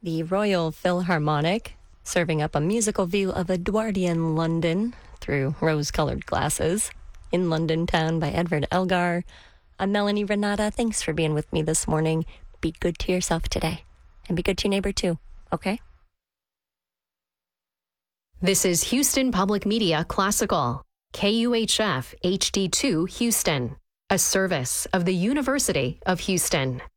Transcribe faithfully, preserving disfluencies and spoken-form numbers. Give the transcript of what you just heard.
The Royal Philharmonic, serving up a musical view of Edwardian London through rose-colored glasses. In London Town by Edward Elgar. I'm Melanie Renata. Thanks for being with me this morning. Be good to yourself today. And be good to your neighbor too, okay? This is Houston Public Media Classical, K U H F H D two Houston, a service of the University of Houston.